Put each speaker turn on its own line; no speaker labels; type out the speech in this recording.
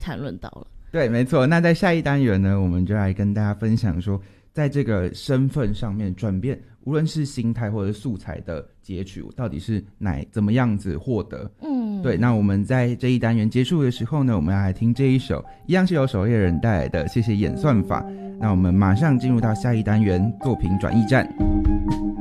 谈论到了。
对，没错。那在下一单元呢，我们就来跟大家分享说，在这个身份上面转变，无论是心态或者是素材的截取，到底是怎么样子获得。对。那我们在这一单元结束的时候呢，我们要来听这一首，一样是由守夜人带来的《谢谢演算法》。那我们马上进入到下一单元作品转驿站。